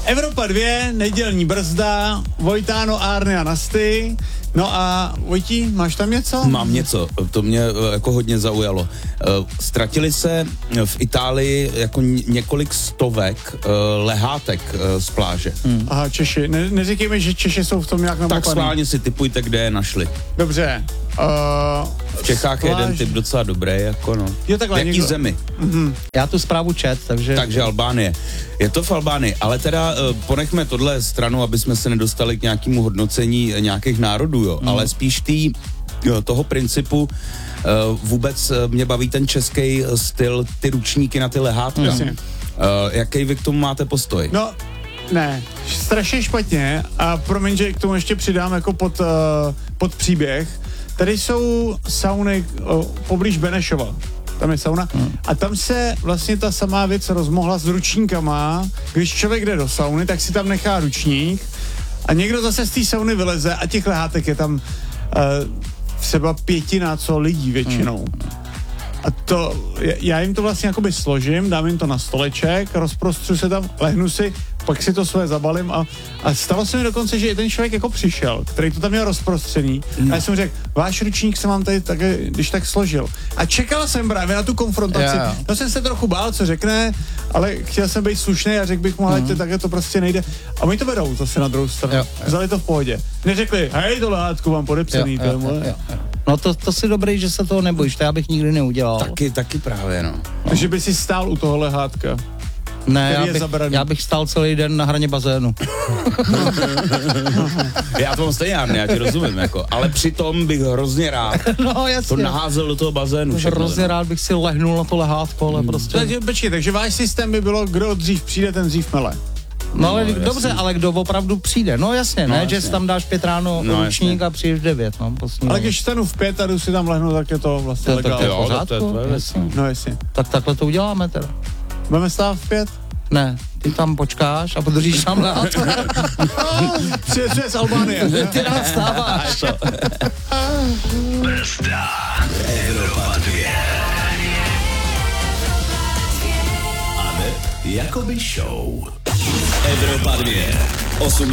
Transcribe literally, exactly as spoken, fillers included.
Evropa dvě, nedělní brzda, Vojtáno, Árny a Nasty. No a Vojtí, máš tam něco? Mám něco, to mě jako hodně zaujalo. Ztratili se v Itálii jako několik stovek lehátek z pláže. Hmm. Aha, Češi. Ne, neříkejme, že Češi jsou v tom nějak namopaný. Tak schválně si tipujte, kde je našli. Dobře. Uh, v Čechách je jeden typ docela dobrý, jako no. Jo, takhle, v jaký někdo... zemi? Mm-hmm. Já tu zprávu čet, takže... Takže Albánie. Je to v Albánii, ale teda uh, ponechme tohle stranu, aby jsme se nedostali k nějakému hodnocení nějakých národů, jo. Mm. Ale spíš tý, jo, toho principu uh, vůbec uh, mě baví ten český styl, ty ručníky na ty lehátka. Mm. Uh, jaký vy k tomu máte postoj? No, ne, strašně špatně a promiň, že k tomu ještě přidám jako pod, uh, pod příběh. Tady jsou sauny uh, poblíž Benešova. Tam je sauna. Hmm. A tam se vlastně ta samá věc rozmohla s ručníkama. Když člověk jde do sauny, tak si tam nechá ručník a někdo zase z té sauny vyleze a těch lehátek je tam uh, třeba pětina co lidí většinou. Hmm. A to, já jim to vlastně jakoby složím, dám jim to na stoleček, rozprostřu se tam, lehnu si, pak si to svoje zabalím a, a stalo se mi dokonce, že ten člověk jako přišel, který to tam měl rozprostřený mm. a já jsem řekl, váš ručník jsem vám tady tak, když tak složil. A čekal jsem právě na tu konfrontaci. Yeah. No jsem se trochu bál, co řekne, ale chtěl jsem být slušný a řekl bych mu, mm. takhle to prostě nejde. A oni to vedou zase na druhou stranu. Yeah. Vzali to v pohodě. Neřekli, hej, to lehátku mám podepsaný. Yeah, yeah, yeah, yeah, yeah. No to, to si dobrý, že se toho nebojíš, to já bych nikdy neudělal. Taky, taky právě, no. Takže by si stál u toho lehátka. Ne, já bych, já bych stál celý den na hraně bazénu. Já to mám stejně, já ti rozumím, jako, ale přitom bych hrozně rád no, jasně. to naházel do toho bazénu. Všechno, hrozně no. rád bych si lehnul na to lehátko, ale hmm. prostě... Takže, počkej, takže váš systém by bylo, kdo dřív přijde, ten dřív mele. No ale no, dobře, ale kdo opravdu přijde? No jasně, no, ne, jasně. Že si tam dáš pět ráno no, ručník a přijdeš v devět. No, poslední, ale když stanu v pět a jdu si tam lehnu, tak je to vlastně to, legální. To, to, to, to, to, to, jasně. No jasně. Tak takhle to uděláme teda. Budeme stát v pět? Ne, ty tam počkáš a podržíš tam na Přijeď z Albánie. Ty nás stáváš. Brzda. Evropa dvě. A ne, jakoby show. Evropa dvě. osm